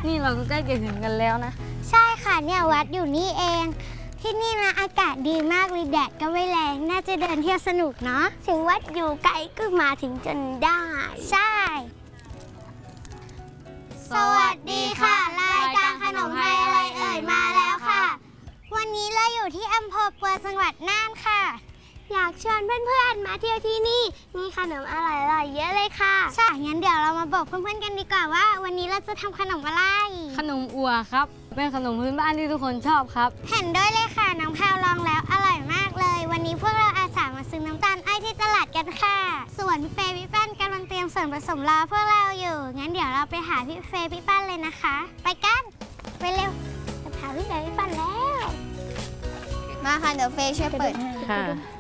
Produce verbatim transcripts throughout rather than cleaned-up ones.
นี่เราก็ใกล้จะถึงกันแล้วนะใช่ค่ะเนี่ยวัดอยู่นี่เองที่นี่นะอากาศดีมากเลยแดดก็ไม่แรงน่าจะเดินเที่ยวสนุกเนาะถึงวัดอยู่ไกลก็มาถึงจนได้ใช่สวัสดีค่ะรายการขนมไทยอะไรเอ่ยมาแล้วค่ะวันนี้เราอยู่ที่อำเภอปัวจังหวัดน่านค่ะอยากชวนเพื่อนๆมาเที่ยวที่นี่มีขนมอร่อยๆเยอะเลยค่ะใช่งั้นเดี๋ยวเรามาบอกเพื่อนๆกันดีกว่าว่าวันนี้เราจะทำขนมอะไรขนมอัวครับเป็นขนมพื้นบ้านที่ทุกคนชอบครับเห็นด้วยเลยค่ะน้องแพรวลองแล้วอร่อยมากเลยวันนี้พวกเราอาสามาซื้อน้ำตาลอ้อยที่ตลาดกันค่ะส่วนพี่เฟย์พี่ปั้นกำลังเตรียมส่วนผสมรอพวกเราอยู่งั้นเดี๋ยวเราไปหาพี่เฟย์พี่ปั้นเลยนะคะไปกันไปเร็วจะหาพี่เฟย์พี่ปั้นแล้วมาค่ะเดี๋ยวเฟย์ช่วยเปิดค่ะ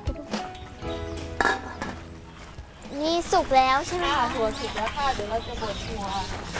นี่สุกแล้วใช่ไหมคะถั่วสุกแล้วค่ะเดี๋ยวเราจะบดถั่ว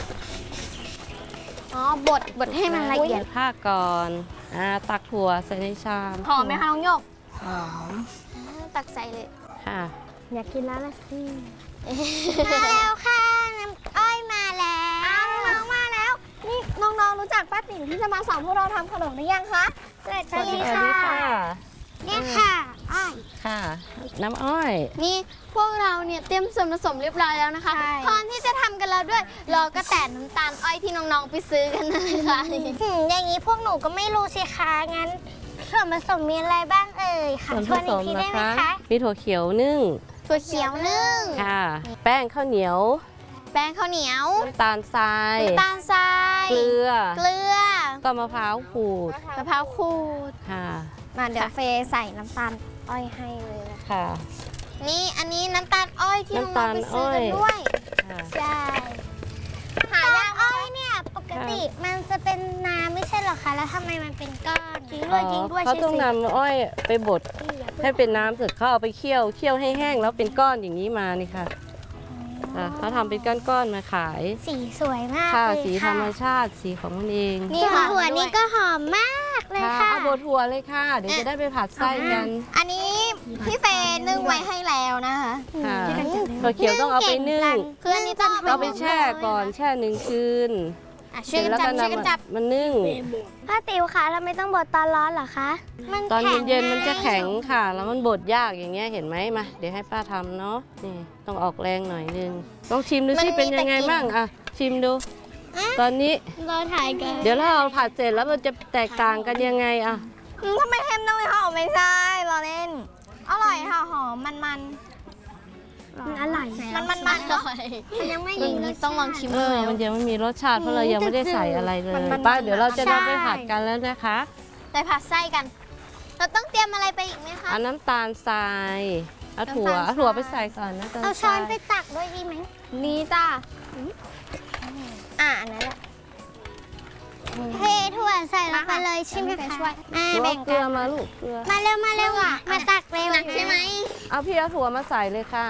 อ๋อบดบดให้มันละเอียดผ้าก่อนอ่าตักถั่วใส่ในชามหอมไหมคะน้องหยกหอมตักใส่เลยค่ะอยากกินแล้วละสิมาแล้วค่ะน้ำอ้อยมาแล้วน้องมาแล้วนี่น้องๆรู้จักป้าติ๋วที่จะมาสอนพวกเราทำขนมหรือยังคะสวัสดีค่ะนี่ค่ะอ้อยค่ะน้ำอ้อยนี่พวกเราเนี่ยเตรียมส่วนผสมเรียบร้อยแล้วนะคะพร้อมที่จะทำกันแล้วด้วยรอก็แต่น้ำตาลอ้อยที่น้องๆไปซื้อกันนะคะอย่างนี้พวกหนูก็ไม่รู้สิคะงั้นส่วนผสมมีอะไรบ้างเอ่ยค่ะส่วนผสมนะคะมีถั่วเขียวนึ่งถั่วเขียวนึ่งค่ะแป้งข้าวเหนียวแป้งข้าวเหนียวน้ำตาลทรายน้ำตาลทรายเกลือเกลือก็มะพร้าวขูดมะพร้าวขูดค่ะมาเดี๋ยวเฟย์ใส่น้ำตาลอ้อยให้เลยนะค่ะนี่อันนี้น้ำตาลอ้อยที่น้องๆไปซื้อกันด้วยใช่หายากอ้อยเนี่ยปกติมันจะเป็นน้ำไม่ใช่หรอคะแล้วทำไมมันเป็นก้อนจริงด้วยจริงด้วยเขาต้องนำอ้อยไปบดให้เป็นน้ำเสร็จเขาเอาไปเคี่ยวเคี่ยวให้แห้งแล้วเป็นก้อนอย่างนี้มานี่ค่ะเขาทำเป็นก้อนๆมาขายสีสวยมากค่ะสีธรรมชาติสีของมันเองนี่ค่ะถั่วนี่ก็หอมมากเลยค่ะเอาบดถั่วเลยค่ะเดี๋ยวจะได้ไปผัดไส้กันอันนี้พี่เฟย์นึ่งไว้ให้แล้วนะคะถั่วเขียวต้องเอาไปนึ่งเพื่อนนี่ต้องเอาไปแช่ก่อนแช่หนึ่งคืนเสร็จแล้วก็นำมันนึ่งป้าติ๋วคะทำไมต้องบดตอนร้อนเหรอคะตอนเย็นๆมันจะแข็งค่ะแล้วมันบดยากอย่างเงี้ยเห็นไหมมาเดี๋ยวให้ป้าทำเนาะนี่ต้องออกแรงหน่อยนึงต้องชิมดูสิเป็นยังไงบ้างอ่ะชิมดูตอนนี้เราถ่ายกันเดี๋ยวเราเอาผัดเสร็จแล้วมันจะแตกต่างกันยังไงอ่ะทำไมเค็มจังเลยคะไม่ใช่เราเล่นอร่อยค่ะหอมมันมันมันอร่อยมันมันมันอร่อยมันยังไม่ยิงต้องลองชิมเลยมันยังไม่มีรสชาติเพราะเรายังไม่ได้ใส่อะไรเลยป้าเดี๋ยวเราจะได้ไปผัดกันแล้วนะคะไปผัดไส้กันเราต้องเตรียมอะไรไปอีกไหมคะเอาน้ำตาลทรายเอาถั่วเอาถั่วไปใส่ก่อนนะเอาช้อนไปตักด้วยดีไหมนี่จ้าอ่าอันนั้นแหละเทถั่วใส่ลงไปเลยใช่ไหมคะอ่าแบ่งเกลือมาลูกเกลือมาเร็วมาเร็วอ่ะมาตักเร็วใช่ไหมเอาพี่เอาถั่วมาใส่เลยค่ะ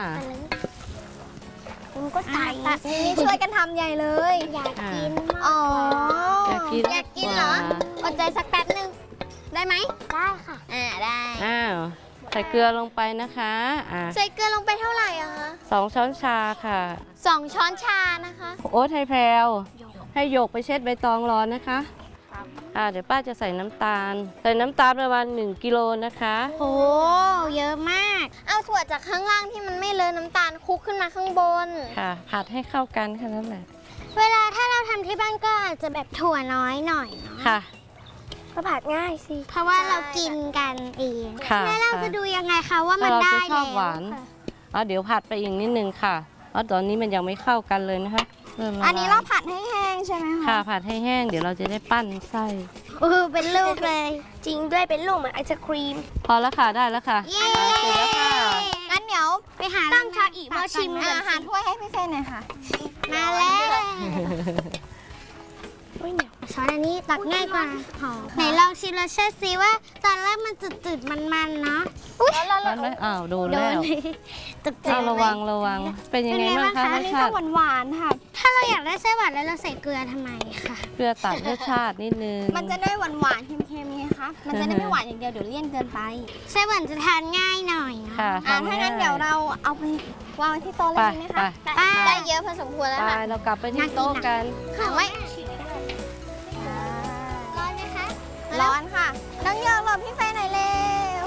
คุณก็ใส่นี่ช่วยกันทำใหญ่เลยอยากกินอ๋ออยากกินอยากกินเหรออดใจสักแป๊บนึงได้ไหมได้ค่ะอ่าได้อ้าวใส่เกลือลงไปนะคะอ่าใส่เกลือลงไปเท่าไหร่อะคะสองช้อนชาค่ะสองช้อนชานะคะโอ๊ตให้แพรวให้หยกไปเช็ดใบตองร้อนนะคะอ่าเดี๋ยวป้าจะใส่น้ำตาลใส่น้ำตาลประมาณหนึ่งกิโลนะคะโอ้เยอะมากเอาถั่วจากข้างล่างที่มันไม่เลอะน้ำตาลคลุกขึ้นมาข้างบนค่ะผัดให้เข้ากันแค่นั้นแหละเวลาถ้าเราทำที่บ้านก็อาจจะแบบถั่วน้อยหน่อยเนาะค่ะก็ผัดง่ายสิเพราะว่าเรากินกันเองแล้วเราจะดูยังไงคะว่ามันได้แล้วชอบหวานอ๋อเดี๋ยวผัดไปอีกนิดนึงค่ะเพราะตอนนี้มันยังไม่เข้ากันเลยนะคะอันนี้เราผัดให้แห้งใช่ไหมคะค่ะผัดให้แห้งเดี๋ยวเราจะได้ปั้นไส้เออเป็นลูกเลยจริงด้วยเป็นลูกเหมือนไอศครีมพอแล้วค่ะได้แล้วค่ะเย้เสร็จแล้วค่ะงั้นเดี๋ยวไปหาตั้งชาอีกมาชิมอาหารถ้วยให้พี่เฟนหน่อยค่ะมาแล้วช้อนอันนี้ตักง่ายกว่าไหนลองชิมรสชาติซิว่าตอนแรกมันจืดๆมันๆเนาะอุ้ยร้อนไหมอ้าวดูแล้วต้องระวังระวังเป็นยังไงบ้างคะรสชาติหวานๆค่ะถ้าเราอยากได้ไส้หวานแล้วเราใส่เกลือทำไมคะเกลือตัดรสชาตินิดนึงมันจะได้หวานๆเค็มๆไงคะมันจะได้ไม่หวานอย่างเดียวเดี๋ยวเลี่ยนเกินไปไส้หวานจะทานง่ายหน่อยค่ะถ้างั้นเดี๋ยวเราเอาไปวางที่โต๊ะเลยดีไหมคะได้เยอะพอสมควรแล้วค่ะเรากลับไปที่โต๊ะกันค่ะไว้ร้อนค่ะน้องหยกหลบพี่เฟย์หน่อยเร็ว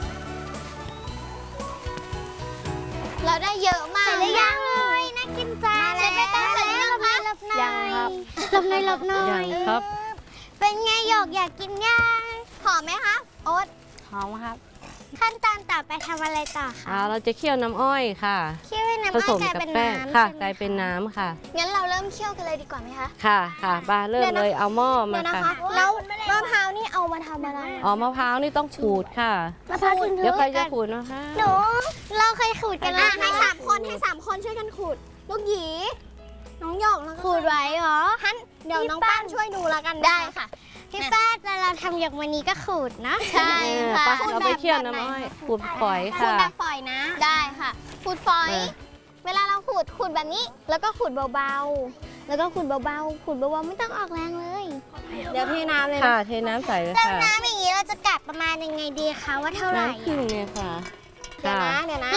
เราได้เยอะมากเสร็จหรือยังเลยน่ากินจังเสร็จไปตั้งเสร็จแล้วคะยังครับหลบหน่อยหลบหน่อยยังครับเป็นไงหยกอยากกินยังหอมไหมคะโอ๊ตหอมครับขั้นตอนต่อไปทำอะไรต่อคะอ่าเราจะเคี่ยวน้ำอ้อยค่ะเคี่ยวให้น้ำผอ้สอยมกลายกับเป็นแป้งน้ำค่ะใช่ไหมกลายเป็นน้ำค่ะงั้นเราเริ่มเคี่ยวกันเลยดีกว่าไหมคะค่ะค่ะบ้าเริ่มเดี๋ยวนะเลยเอาหม้อมาเดี๋ยวนะค่ะคะแล้วมะพร้าวนี่เอามาทำอะไรอ๋อมะพร้าวนี่ต้องขูดค่ะมะพร้าวถึงเดี๋ยวใครจะขูดมะพร้าวหนูเราเคยขูดกันแล้วให้สามคนให้สามคนช่วยกันขูดลูกหยีน้องหยกขูดไว้เหรอฮันเดี๋ยวน้องป้านช่วยดูแล้วกันได้ค่ะพี่ป้าแต่เราทำหยกวันนี้ก็ขูดนะใช่เออไปเราไปเคี่ยวน้ำอ้อยขูดฝอยขูดค่ะแบบฝอยนะ ได้ค่ะขูดฝอยเออเวลาเราขูดขูดแบบนี้ แล้วก็ขูดเบาๆ แล้วก็ขูดเบาๆ ขูดเบาๆ ไม่ต้องออกแรงเลย เดี๋ยวเทน้ำเลยค่ะนะเทน้ำใส่เลยแล้วค่ะน้ำอย่างนี้เราจะกลับประมาณยังไงดีคะว่าเท่าไหร่น้ำครึ่งเนี่ยค่ะเดี๋ยวนะ เดี๋ยวนะ